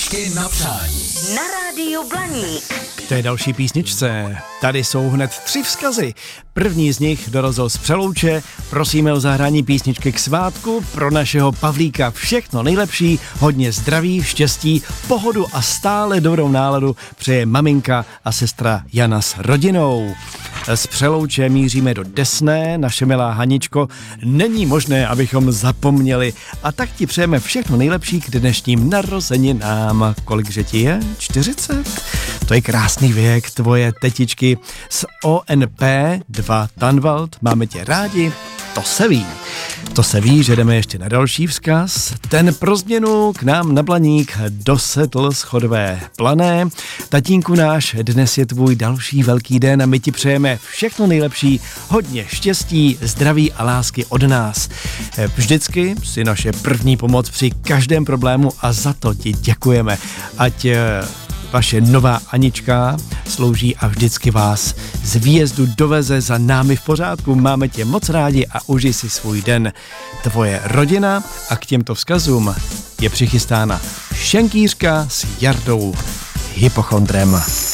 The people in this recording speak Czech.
Písničky na přání. Na rádiu Blaník. To je další písničce. Tady jsou hned 3 vzkazy. První z nich dorazil z Přelouče. Prosíme o zahrání písničky k svátku pro našeho Pavlíka. Všechno nejlepší, hodně zdraví, štěstí, pohodu a stále dobrou náladu přeje maminka a sestra Jana s rodinou. Z Přelouče míříme do Desné, naše milá Haničko. Není možné, abychom zapomněli. A tak ti přejeme všechno nejlepší k dnešním narozeninám. Kolikže ti je? 40? To je krásný věk, tvoje tetičky z ONP 2 Tanvald. Máme tě rádi, to se ví. To se ví, že jdeme ještě na další vzkaz. Ten pro změnu k nám na Blaník dosedl z Chodové Plané. Tatínku náš, dnes je tvůj další velký den a my ti přejeme všechno nejlepší, hodně štěstí, zdraví a lásky od nás. Vždycky si naše první pomoc při každém problému a za to ti děkujeme. Ať vaše nová Anička slouží a vždycky vás z výjezdu doveze za námi v pořádku. Máme tě moc rádi a užij si svůj den. Tvoje rodina a k těmto vzkazům je přichystána šenkýřka s Jardou Hypochondrem.